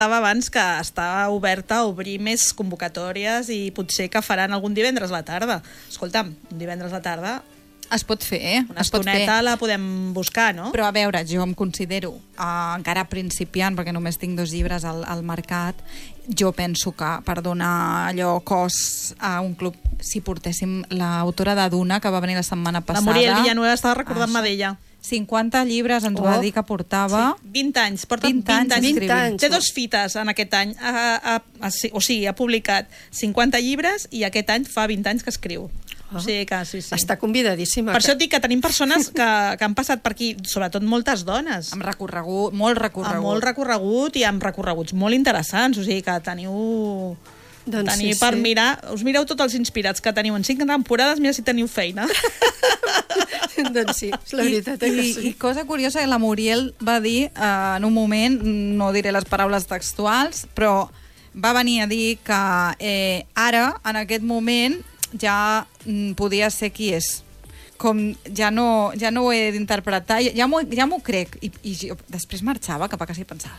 abans que està oberta a obrir més convocatòries i potser que faran algun divendres a la tarda. Escolta'm, un divendres a la tarda... Es pot fer, Una estoneta la podem buscar, no? Però a veure, jo em considero encara principiant, perquè només tinc 2 llibres al mercat. Jo penso que per donar allò cos a un club, si portéssim l'autora de Duna, que va venir la setmana passada... La Muriel Villanueva estava recordant-me d'ella. 50 llibres ens va dir que portava. Sí, 20 anys, porta 20 anys escrivint. Té 2 fites en aquest any. O sigui, ha publicat 50 llibres i aquest any fa 20 anys que escriu. O sigui que sí. Està convidadíssima. Per això et dic que tenim persones que han passat per aquí, sobretot moltes dones. Amb recorregut, molt recorregut. Amb molt recorregut i amb recorreguts molt interessants. O sigui que teniu per mirar. Us mireu tots els inspirats que teniu en 5 temporades, mira si teniu feina. Doncs sí, és la veritat que sí. I cosa curiosa, la Muriel va dir en un moment, no diré les paraules textuals, però va venir a dir que ara, en aquest moment, ja podia ser qui és. Com ja no ho he d'interpretar, ja m'ho crec. I jo després marxava cap a casa i pensava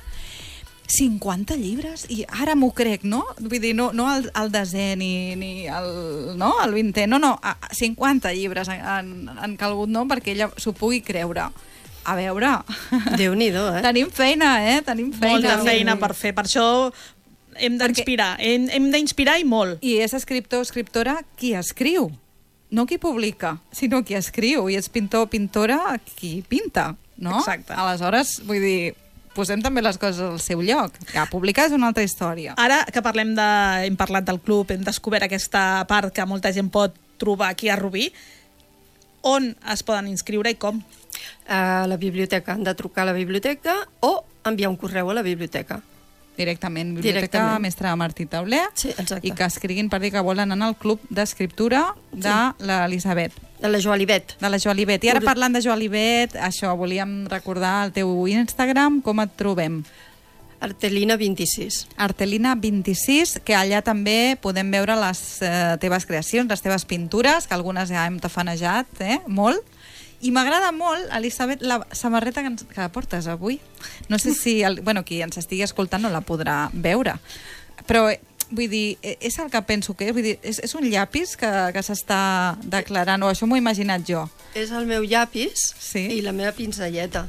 50 llibres? I ara m'ho crec, no? Vull dir, no el desè ni el 20è, no, 50 llibres han calgut, no? Perquè ella s'ho pugui creure. A veure... Déu-n'hi-do, Tenim feina, Tenim feina. Molta feina per fer. Per això hem d'inspirar. Hem d'inspirar i molt. I és escriptor o escriptora qui escriu. No qui publica, sinó qui escriu. I és pintor o pintora qui pinta, no? Exacte. Aleshores, vull dir, posem també les coses al seu lloc. Que publicar és una altra història. Ara que hem parlat del club, hem descobert aquesta part que molta gent pot trobar aquí a Rubí, on es poden inscriure i com? A la biblioteca. Han de trucar a la biblioteca o enviar un correu a la biblioteca. Directament. Biblioteca Mestre Martí Tauler. Sí, exacte. I que escriguin per dir que volen anar al club d'escriptura de l'Elisabet. De la Joalibet. De la Joalibet. I ara parlant de Joalibet, això, volíem recordar el teu Instagram, com et trobem? Artelina26. Artelina26, que allà també podem veure les teves creacions, les teves pintures, que algunes ja hem tafanejat, molt. I m'agrada molt, Elisabet, la samarreta que portes avui. No sé si qui ens estigui escoltant no la podrà veure. Però, vull dir, és el que penso que és. Vull dir, és un llapis que s'està declarant, o això m'ho he imaginat jo. És el meu llapis i la meva pinzelleta.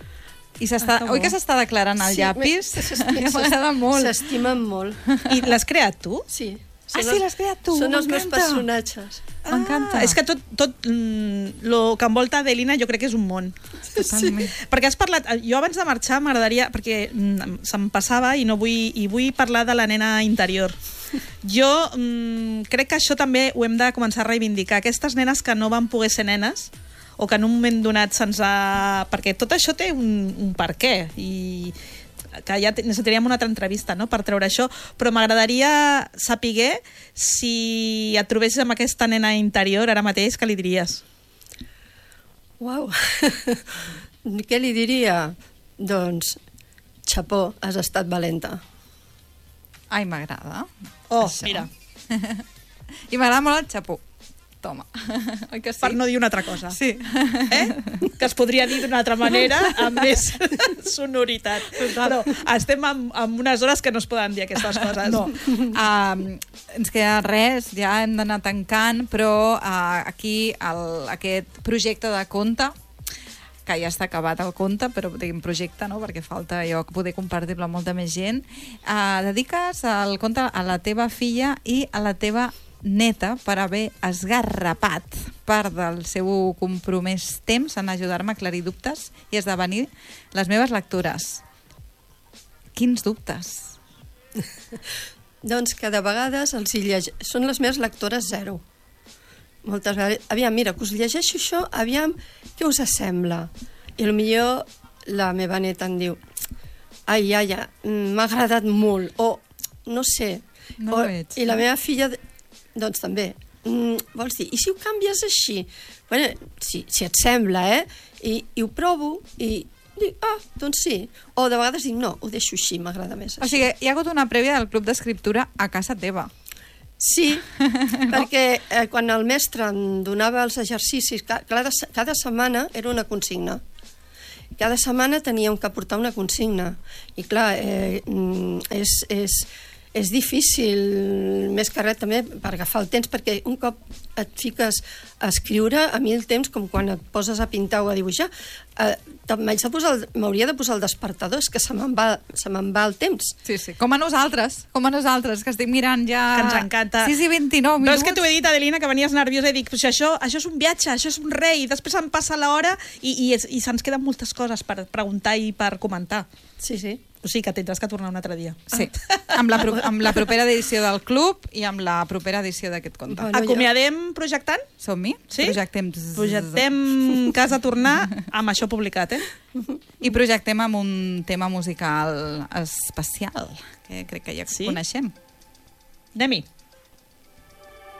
Oi que s'està declarant el llapis? M'agrada molt. S'estimen molt. I l'has creat tu? Sí. Sí, l'has creat tu? Són els meus personatges. M'encanta. És que tot el que envolta Adelina jo crec que és un món. Totalment. Perquè has parlat... Jo abans de marxar m'agradaria... Perquè se'm passava i vull parlar de la nena interior. Jo crec que això també ho hem de començar a reivindicar. Aquestes nenes que no van poder ser nenes o que en un moment donat se'ns ha... Perquè tot això té un per què i que ja necessitaríem una altra entrevista, no?, per treure això, però m'agradaria saber si et trobessis amb aquesta nena interior ara mateix, què li diries? Uau! Què li diria? Doncs, xapó, has estat valenta. Ai, m'agrada. Això. Mira. I m'agrada molt el xapó. Toma. Oi que sí? Per no dir una altra cosa. Sí. Que es podria dir d'una altra manera, amb més sonoritat. Però estem en unes hores que no es poden dir aquestes coses. No. Ens queda res, ja hem d'anar tancant, però aquí aquest projecte de conte, que ja està acabat el conte, però diguem projecte, no?, perquè falta jo poder compartir-lo amb molta més gent, dediques el conte a la teva filla i a la teva neta per haver esgarrapat part del seu compromès temps en ajudar-me a aclarir dubtes i esdevenir les meves lectures. Quins dubtes? Doncs que de vegades són les meves lectores zero. Moltes vegades, aviam, mira, que us llegeixo això, aviam, què us sembla? I potser la meva neta em diu ai, iaia, m'ha agradat molt, o no sé. No ho veig. I la meva filla, doncs també, vols dir, i si ho canvies així? Bueno, si et sembla, I ho provo, i dic, doncs sí. O de vegades dic, no, ho deixo així, m'agrada més així. O sigui, hi ha hagut una prèvia del club d'escriptura a casa teva. Sí, perquè quan el mestre em donava els exercicis, cada setmana era una consigna. cada setmana teníem que portar una consigna. I clar, és difícil, més que res també, per agafar el temps, perquè un cop et fiques a escriure, a mi el temps, com quan et poses a pintar o a dibuixar, m'hauria de posar el despertador, és que se me'n va el temps. Sí, com a nosaltres, que estic mirant ja... Que ens encanta. 6 i 29 minuts. Però és que t'ho he dit, Adelina, que venies nerviosa i dic, pues això és un viatge, això és un rei, i després em passa l'hora i se'ns queden moltes coses per preguntar i per comentar. Sí. O sigui que tindràs que tornar un altre dia. Sí, amb la propera edició del club i amb la propera edició d'aquest conte. Bueno, Acomiadem projectant? Som-hi? Sí? Projectem Que has de tornar amb això publicat, I projectem amb un tema musical especial, que crec que ja coneixem. Anem-hi.